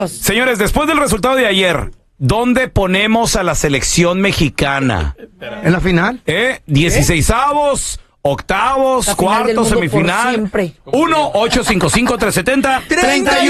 Señores, después del resultado de ayer, ¿dónde ponemos a la selección mexicana? ¿En la final? 16avos, octavos, La final del cuartos, mundo por semifinal. siempre. 1-855-370-3100.